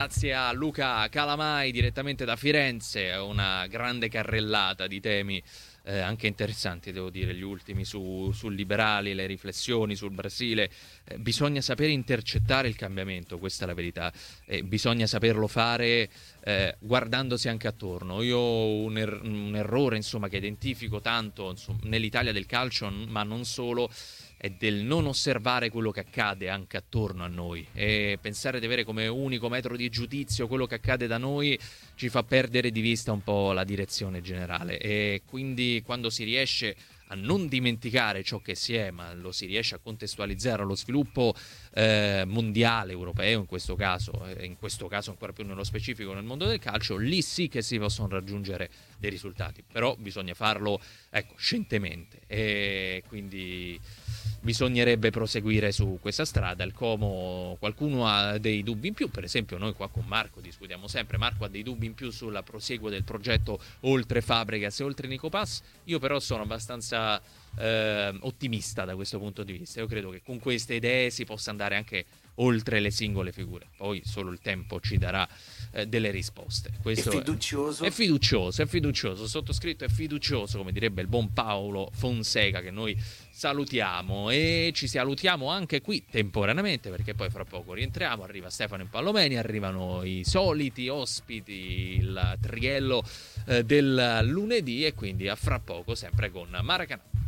grazie a Luca Calamai direttamente da Firenze, una grande carrellata di temi anche interessanti, devo dire, gli ultimi sul liberali, le riflessioni sul Brasile. Bisogna sapere intercettare il cambiamento, questa è la verità, bisogna saperlo fare guardandosi anche attorno. Io ho un errore, insomma, che identifico tanto, insomma, nell'Italia del calcio, ma non solo, è del non osservare quello che accade anche attorno a noi, e pensare di avere come unico metro di giudizio quello che accade da noi ci fa perdere di vista un po' la direzione generale. E quindi quando si riesce a non dimenticare ciò che si è, ma lo si riesce a contestualizzare allo sviluppo mondiale, europeo in questo caso ancora più nello specifico nel mondo del calcio, lì sì che si possono raggiungere dei risultati, però bisogna farlo, ecco, scientemente, e quindi bisognerebbe proseguire su questa strada. Il Como, qualcuno ha dei dubbi in più, per esempio noi qua con Marco discutiamo sempre, Marco ha dei dubbi in più sulla proseguo del progetto oltre Fabregas e oltre Nicopas. Io però sono abbastanza ottimista da questo punto di vista. Io credo che con queste idee si possa andare anche oltre le singole figure, poi solo il tempo ci darà delle risposte. Questo è fiducioso. È fiducioso, sottoscritto è fiducioso, come direbbe il buon Paolo Fonseca, che noi salutiamo, e ci salutiamo anche qui temporaneamente, perché poi fra poco rientriamo, arriva Stefano Impallomeni, arrivano i soliti ospiti, il triello del lunedì, e quindi a fra poco sempre con Maracanã.